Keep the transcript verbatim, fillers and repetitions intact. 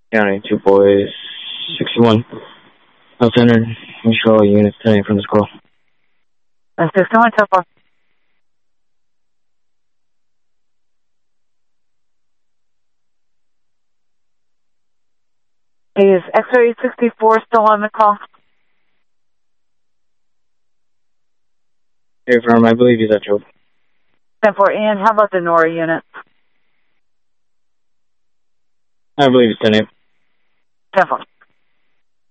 County, two boys, sixty-one. Health Center, we show all units today from this call. Uh, sixty-one, ten four. Is X-ray sixty-four still on the call? Hey, firm, I believe he's at Joe. ten four. Ian, how about the Nora unit? I believe it's ten eight. ten four.